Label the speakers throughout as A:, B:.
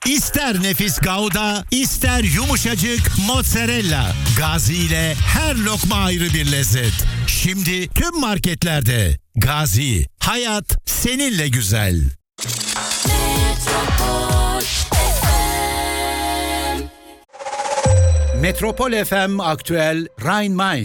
A: İster nefis Gouda, ister yumuşacık mozzarella. Gazi ile her lokma ayrı bir lezzet. Şimdi tüm marketlerde. Gazi, hayat seninle güzel. Metropol FM Aktüel Rhein-Main.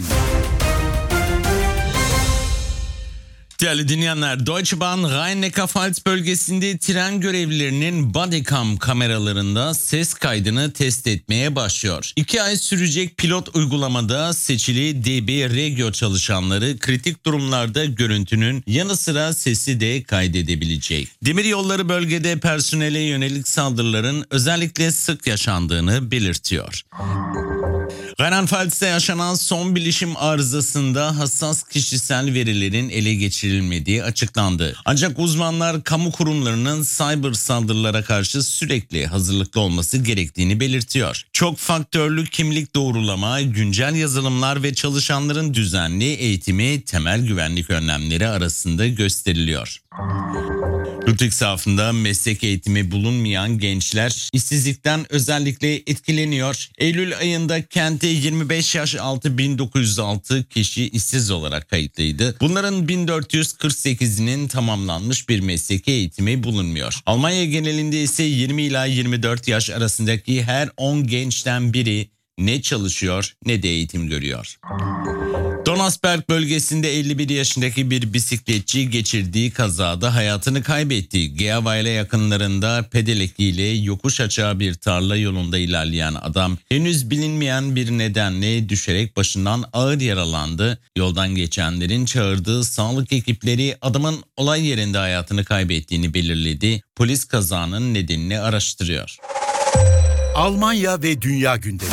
B: Değerli dinleyenler, Deutsche Bahn Rhein-Neckar-Pfalz bölgesinde tren görevlilerinin bodycam kameralarında ses kaydını test etmeye başlıyor. 2 ay sürecek pilot uygulamada seçili DB Regio çalışanları kritik durumlarda görüntünün yanı sıra sesi de kaydedebilecek. Demiryolları bölgede personele yönelik saldırıların özellikle sık yaşandığını belirtiyor. Rheinland-Pfalz'te yaşanan son bilişim arızasında hassas kişisel verilerin ele geçirilmediği açıklandı. Ancak uzmanlar kamu kurumlarının cyber saldırılara karşı sürekli hazırlıklı olması gerektiğini belirtiyor. Çok faktörlü kimlik doğrulama, güncel yazılımlar ve çalışanların düzenli eğitimi temel güvenlik önlemleri arasında gösteriliyor. Ludwigshafen meslek eğitimi bulunmayan gençler işsizlikten özellikle etkileniyor. Eylül ayında kente 25 yaş altı 1906 kişi işsiz olarak kayıtlıydı. Bunların 1448'inin tamamlanmış bir meslek eğitimi bulunmuyor. Almanya genelinde ise 20 ila 24 yaş arasındaki her 10 gençten biri ne çalışıyor ne de eğitim görüyor. Donasberg bölgesinde 51 yaşındaki bir bisikletçi geçirdiği kazada hayatını kaybetti. Geavaile yakınlarında pedelekiyle yokuş aşağı bir tarla yolunda ilerleyen adam henüz bilinmeyen bir nedenle düşerek başından ağır yaralandı. Yoldan geçenlerin çağırdığı sağlık ekipleri adamın olay yerinde hayatını kaybettiğini belirledi. Polis kazanın nedenini araştırıyor.
A: Almanya ve dünya gündemi.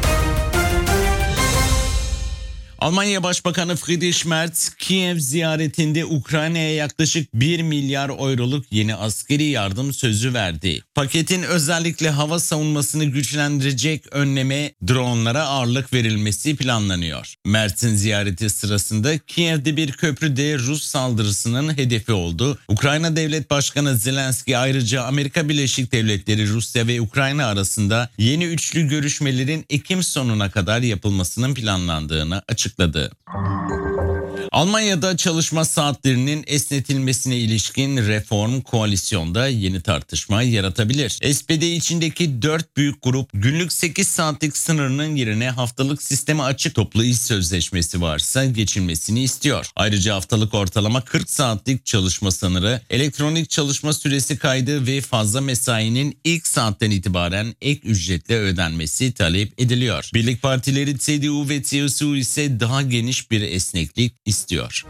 B: Almanya Başbakanı Friedrich Merz, Kiev ziyaretinde Ukrayna'ya yaklaşık 1 milyar euroluk yeni askeri yardım sözü verdi. Paketin özellikle hava savunmasını güçlendirecek önleme dronlara ağırlık verilmesi planlanıyor. Merz'in ziyareti sırasında Kiev'de bir köprüde Rus saldırısının hedefi oldu. Ukrayna Devlet Başkanı Zelenski ayrıca Amerika Birleşik Devletleri, Rusya ve Ukrayna arasında yeni üçlü görüşmelerin Ekim sonuna kadar yapılmasının planlandığını açıkladı. Almanya'da çalışma saatlerinin esnetilmesine ilişkin reform koalisyonda yeni tartışma yaratabilir. SPD içindeki 4 büyük grup günlük 8 saatlik sınırının yerine haftalık sisteme açık toplu iş sözleşmesi varsa geçilmesini istiyor. Ayrıca haftalık ortalama 40 saatlik çalışma sınırı, elektronik çalışma süresi kaydı ve fazla mesainin ilk saatten itibaren ek ücretle ödenmesi talep ediliyor. Birlik partileri CDU ve CSU ise daha geniş bir esneklik istiyor.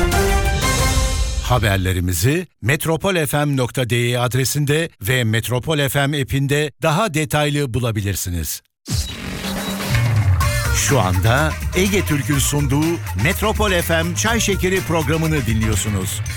A: Haberlerimizi metropolfm.de adresinde ve Metropol FM app'inde daha detaylı bulabilirsiniz. Şu anda Ege Türk'ün sunduğu Metropol FM Çay Şekeri programını dinliyorsunuz.